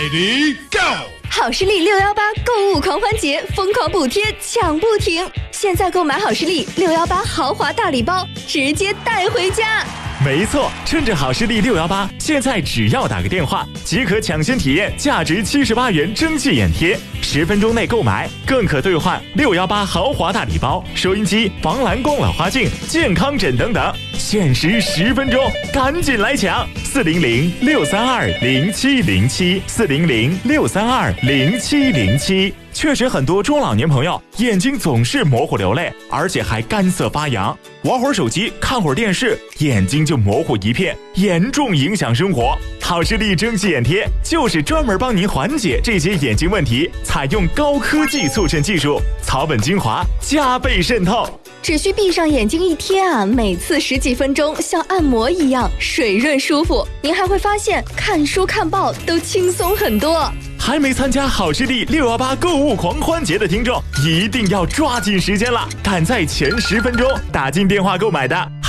Ready go！ 好视力618购物狂欢节，疯狂补贴抢不停！现在购买好视力618豪华大礼包，直接带回家。 没错，趁着好视力618，现在只要打个电话，即可抢先体验价值78元蒸汽眼贴，10分钟内购买，更可兑换618豪华大礼包、收音机、防蓝光老花镜、健康枕等等，限时10分钟，赶紧来抢！400-632-0707，400-632-0707。确实，很多中老年朋友眼睛总是模糊流泪，而且还干涩发痒，玩会儿手机、看会儿电视，眼睛就模糊一片，严重影响生活。好视力蒸汽眼贴就是专门帮您缓解这些眼睛问题，采用高科技促渗技术，草本精华加倍渗透。 只需闭上眼睛一贴啊，每次10几分钟，像按摩一样水润舒服。您还会发现看书看报都轻松很多。 还没参加好视力618购物狂欢节的听众，一定要抓紧时间了，赶在前10分钟打进电话购买的